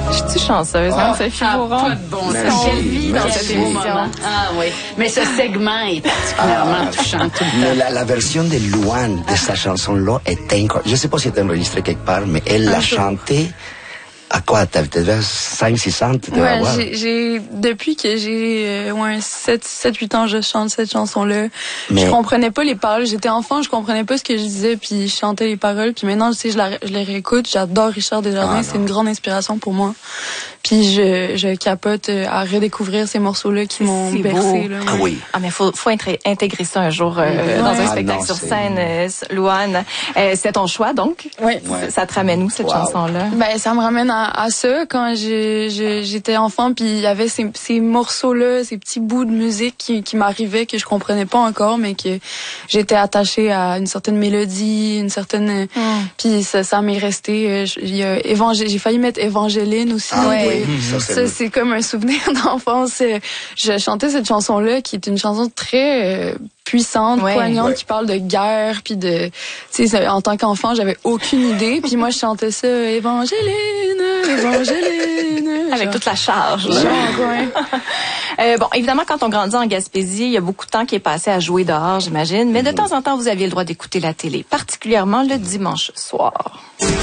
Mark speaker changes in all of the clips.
Speaker 1: Je suis chanceuse, hein, Sophie Beauron.
Speaker 2: Pas de bon sens.
Speaker 1: Quelle vie dans cette émission.
Speaker 2: Ah oui, mais ce segment est particulièrement touchant tout le temps.
Speaker 3: Mais la version de Louane de cette chanson-là est incroyable. Je ne sais pas si elle est enregistrée quelque part, mais elle l'a chantée. À quoi? T'avais 5-6 ans?
Speaker 4: Ouais, depuis que j'ai 7-8 ans, je chante cette chanson-là.
Speaker 3: Mais...
Speaker 4: Je comprenais pas les paroles. J'étais enfant, je comprenais pas ce que je disais, puis je chantais les paroles. Puis maintenant, tu sais, je les réécoute. J'adore Richard Desjardins. C'est une grande inspiration pour moi. Puis je capote à redécouvrir ces morceaux-là qui m'ont bercé. Là,
Speaker 3: Ah oui.
Speaker 1: Ah, mais faut intégrer ça un jour dans un spectacle sur scène, Louane. C'est ton choix, donc?
Speaker 4: Oui.
Speaker 1: Ça te ramène où, cette chanson-là?
Speaker 4: Ben, ça me ramène à ça quand j'étais enfant, puis il y avait ces morceaux-là, ces petits bouts de musique qui m'arrivaient, que je comprenais pas encore, mais que j'étais attachée à une certaine mélodie, une certaine... Puis ça m'est resté. J'ai failli mettre Évangéline aussi.
Speaker 3: Ah,
Speaker 4: ouais.
Speaker 3: Ça,
Speaker 4: c'est comme un souvenir d'enfance. Je chantais cette chanson-là, qui est une chanson très puissante, poignante, qui parle de guerre, puis de... Tu sais, en tant qu'enfant, j'avais aucune idée. Puis moi, je chantais ça, Évangéline, Évangéline.
Speaker 1: Avec toute la charge. Bon, évidemment, quand on grandit en Gaspésie, il y a beaucoup de temps qui est passé à jouer dehors, j'imagine. Mais de temps en temps, vous aviez le droit d'écouter la télé, particulièrement le dimanche soir.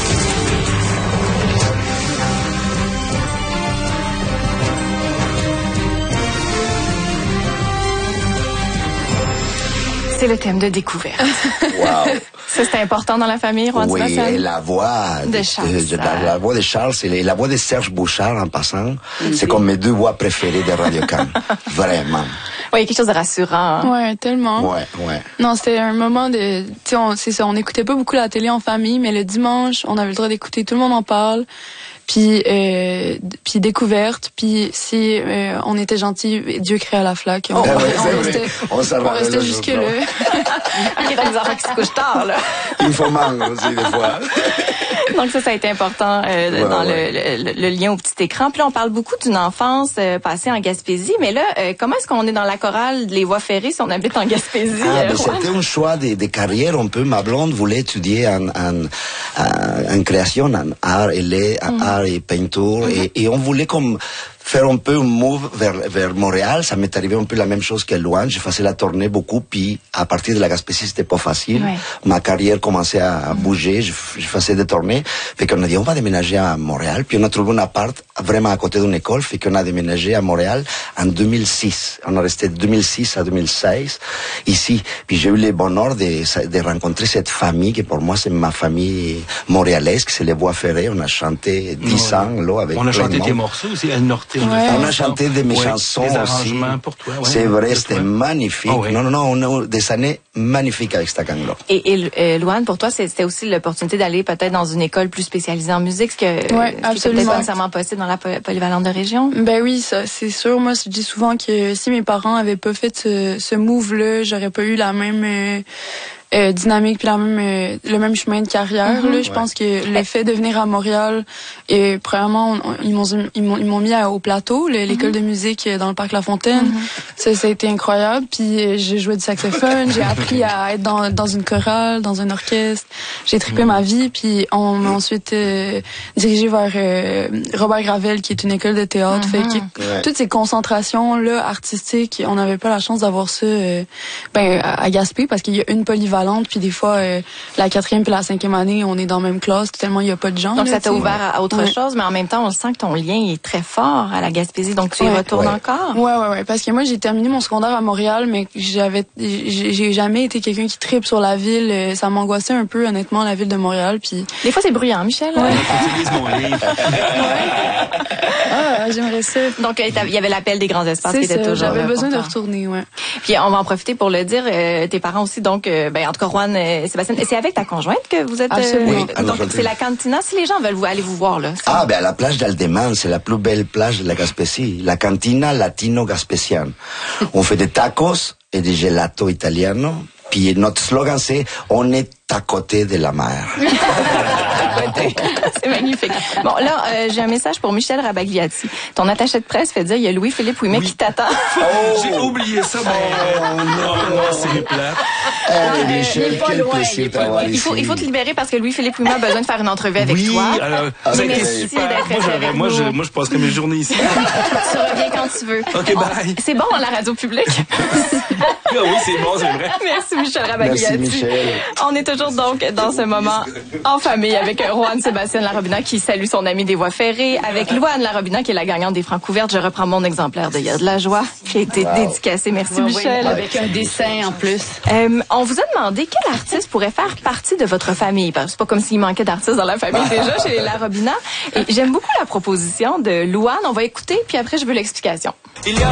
Speaker 1: C'est le thème de découverte.
Speaker 3: Wow.
Speaker 1: Ça, c'était important dans la famille, Rouen
Speaker 3: et la voix
Speaker 1: de Charles.
Speaker 3: La voix de Charles, c'est la voix de Serge Bouchard en passant. C'est comme mes deux voix préférées de Radio-Can. Vraiment.
Speaker 1: Oui, il y a quelque chose de rassurant. Hein?
Speaker 4: Ouais, tellement.
Speaker 3: Ouais.
Speaker 4: Non, c'était un moment de... Tu sais, c'est ça, on n'écoutait pas beaucoup la télé en famille, mais le dimanche, on avait le droit d'écouter, tout le monde en parle. Puis découverte, puis si on était gentil, Dieu créa la flaque. On restait jusque là.
Speaker 1: Il y a des enfants qui se couchent tard, là.
Speaker 3: Il faut manger aussi des fois.
Speaker 1: Donc ça a été important dans le lien au petit écran. Puis là, on parle beaucoup d'une enfance passée en Gaspésie, mais là, comment est-ce qu'on est dans la chorale des voies ferrées si on habite en Gaspésie?
Speaker 3: C'était un choix de carrière un peu. Ma blonde voulait étudier en création, en art et art et peinture, et on voulait comme faire un peu un move vers Montréal. Ça m'est arrivé un peu la même chose que Louane. Je faisais la tournée beaucoup, puis à partir de la Gaspésie, c'était pas facile. Ouais. Ma carrière commençait à bouger, je faisais des tournées. Fait qu'on a dit, on va déménager à Montréal, puis on a trouvé un appart vraiment à côté d'une école, fait qu'on a déménagé à Montréal en 2006. On est resté de 2006 à 2016 ici. Puis j'ai eu le bonheur de rencontrer cette famille, qui pour moi, c'est ma famille montréalaise, c'est les Voies Ferrées. On a chanté 10 ans, là, avec
Speaker 5: on a chanté tes morceaux aussi, El Norte.
Speaker 3: On a chanté de mes chansons
Speaker 5: des
Speaker 3: aussi.
Speaker 5: Pour toi.
Speaker 3: C'est vrai, c'était magnifique. Non, on a des années magnifiques avec cette gang-là.
Speaker 1: Et Louane, pour toi, c'était aussi l'opportunité d'aller peut-être dans une école plus spécialisée en musique, ce qui était peut-être pas nécessairement possible dans la polyvalente de région.
Speaker 4: Ben oui, ça, c'est sûr. Moi, je dis souvent que si mes parents avaient pas fait ce move-là, j'aurais pas eu la même... dynamique puis le même chemin de carrière. Là, je pense que le fait de venir à Montréal, et premièrement, ils m'ont mis au plateau, l'école de musique dans le parc La Fontaine. Ça a été incroyable. Puis j'ai joué du saxophone, j'ai appris à être dans une chorale, dans un orchestre. J'ai trippé ma vie. Puis on m'a ensuite dirigé vers Robert Gravel, qui est une école de théâtre. Fait que toutes ces concentrations là artistiques, on n'avait pas la chance d'avoir ça à Gaspé, parce qu'il y a une polyvalente. Puis des fois, la 4e puis la 5e année, on est dans la même classe, tellement il n'y a pas de gens.
Speaker 1: Donc ça t'a ouvert à autre chose, mais en même temps, on sent que ton lien est très fort à la Gaspésie, donc tu y retournes encore? Ouais, parce que moi, j'ai terminé mon secondaire à Montréal, mais j'ai jamais été quelqu'un qui tripe sur la ville. Ça m'angoissait un peu, honnêtement, la ville de Montréal. Puis des fois, c'est bruyant, Michel.
Speaker 4: J'aimerais ça.
Speaker 1: Donc, il y avait l'appel des grands espaces qui était toujours
Speaker 4: j'avais besoin de retourner,
Speaker 1: Puis on va en profiter pour le dire, tes parents aussi, donc, en tout cas, Rouen, Sébastien, c'est avec ta conjointe que vous êtes...
Speaker 4: Absolument.
Speaker 1: Donc, c'est la Cantina. Si les gens veulent aller vous voir, là.
Speaker 3: À la plage d'Aldeman, c'est la plus belle plage de la Gaspésie. La Cantina Latino-Gaspésienne. On fait des tacos et des gelato italiano. Puis notre slogan, c'est « On est à côté de la mer.
Speaker 1: C'est magnifique. Bon, là, j'ai un message pour Michel Rabagliati. Ton attaché de presse fait dire il y a Louis-Philippe Ouimet qui t'attend.
Speaker 5: J'ai oublié ça, mais non, c'est plate.
Speaker 3: Michel, quel plaisir d'avoir ici.
Speaker 1: Il faut te libérer parce que Louis-Philippe Ouimet a besoin de faire une entrevue avec toi. Merci d'être avec
Speaker 5: moi, je passerai mes journées ici.
Speaker 1: Tu reviens quand tu veux.
Speaker 5: OK, bye.
Speaker 1: C'est bon, la radio publique.
Speaker 5: Oui, c'est bon, c'est vrai.
Speaker 1: Merci, Michel Rabagliati.
Speaker 3: Merci, Michel.
Speaker 1: On est toujours donc dans ce moment en famille avec Roanne Sébastien Larobina qui salue son ami des voies ferrées, avec Louane Larobina qui est la gagnante des Francs couvertes. Je reprends mon exemplaire de Il y a de la joie qui a été dédicacé. Merci, Michel.
Speaker 2: Avec un dessin en plus.
Speaker 1: On vous a demandé quel artiste pourrait faire partie de votre famille. Parce que c'est pas comme s'il manquait d'artistes dans la famille déjà chez les Larobina. Et j'aime beaucoup la proposition de Louane. On va écouter, puis après je veux l'explication.
Speaker 6: Il y a